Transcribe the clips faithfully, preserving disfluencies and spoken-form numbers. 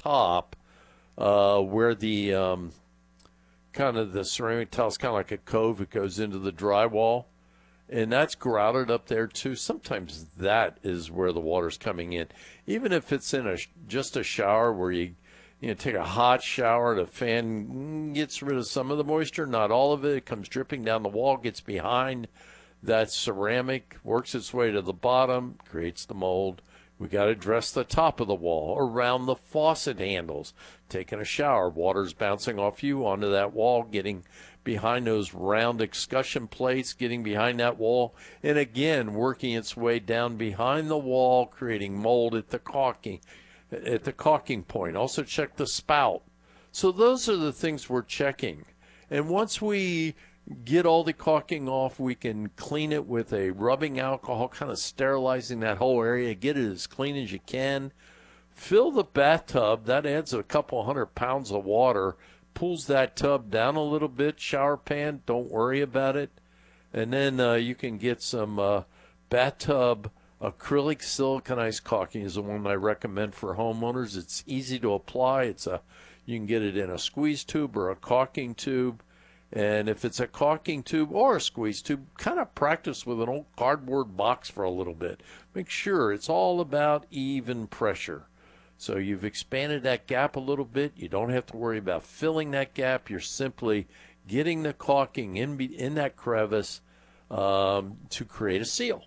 top uh, where the um, kind of the ceramic tile is kind of like a cove. It goes into the drywall, and that's grouted up there too. Sometimes that is where the water's coming in. Even if it's in a just a shower where you you know take a hot shower, the fan gets rid of some of the moisture, not all of it. It comes dripping down the wall, gets behind that ceramic, works its way to the bottom, creates the mold. We got to dress the top of the wall, around the faucet handles. Taking a shower, water's bouncing off you onto that wall, getting behind those round excussion plates, getting behind that wall, and again working its way down behind the wall, creating mold at the caulking, at the caulking point. Also check the spout. So those are the things we're checking. And once we get all the caulking off, we can clean it with a rubbing alcohol, kind of sterilizing that whole area, get it as clean as you can. Fill the bathtub. That adds a couple hundred pounds of water, pulls that tub down a little bit. Shower pan, don't worry about it. And then uh, you can get some uh, bathtub acrylic siliconized caulking is the one I recommend for homeowners. It's easy to apply. It's a you can get it in a squeeze tube or a caulking tube. And if it's a caulking tube or a squeeze tube, kind of practice with an old cardboard box for a little bit. Make sure it's all about even pressure. So you've expanded that gap a little bit. You don't have to worry about filling that gap. You're simply getting the caulking in, in that crevice um, to create a seal.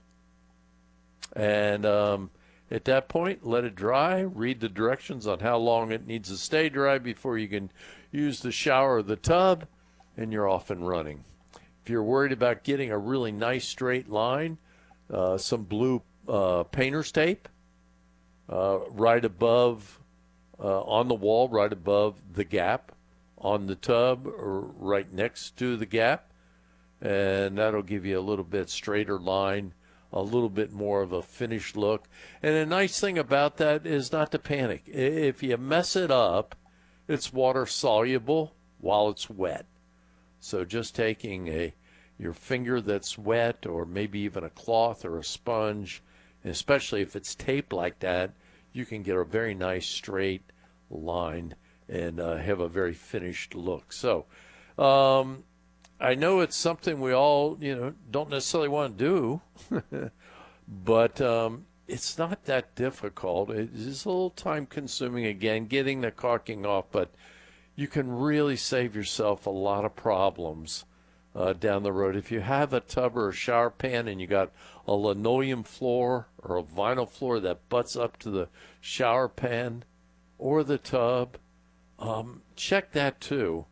And um, at that point, let it dry. Read the directions on how long it needs to stay dry before you can use the shower or the tub, and you're off and running. If you're worried about getting a really nice straight line, uh, some blue uh, painter's tape uh, right above, uh, on the wall, right above the gap on the tub or right next to the gap, and that'll give you a little bit straighter line, a little bit more of a finished look. And a nice thing about that is not to panic. If you mess it up, it's water soluble while it's wet. So just taking a your finger that's wet, or maybe even a cloth or a sponge, and especially if it's taped like that, you can get a very nice straight line and uh, have a very finished look. So um, I know it's something we all, you know, don't necessarily want to do, but um, it's not that difficult. It's a little time consuming, again, getting the caulking off, but you can really save yourself a lot of problems uh, down the road. If you have a tub or a shower pan and you got a linoleum floor or a vinyl floor that butts up to the shower pan or the tub, um, check that too.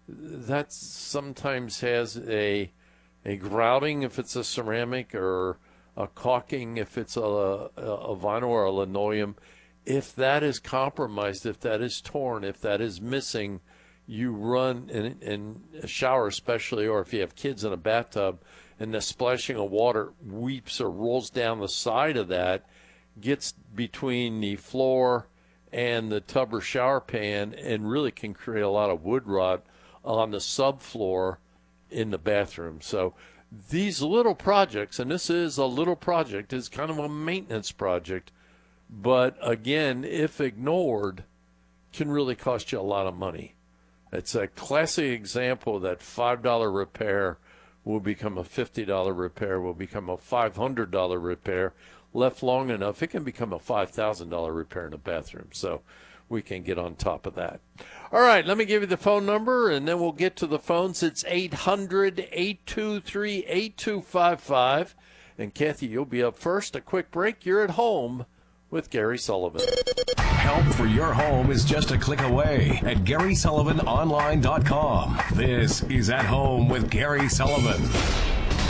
That sometimes has a a grouting if it's a ceramic, or a caulking if it's a, a, a vinyl or a linoleum. If that is compromised, if that is torn, if that is missing, you run in, in a shower especially, or if you have kids in a bathtub and the splashing of water weeps or rolls down the side of that, gets between the floor and the tub or shower pan, and really can create a lot of wood rot on the subfloor in the bathroom. So these little projects, and this is a little project, is kind of a maintenance project, but again, if ignored, can really cost you a lot of money. It's a classic example that five dollar repair will become a fifty dollar repair, will become a five hundred dollar repair. Left long enough, it can become a five thousand dollar repair in a bathroom. So we can get on top of that. All right, let me give you the phone number, and then we'll get to the phones. It's eight hundred, eight two three, eight two five five. And Kathy, you'll be up first. A quick break. You're at home with Gary Sullivan. Help for your home is just a click away at Gary Sullivan Online dot com. This is At Home with Gary Sullivan.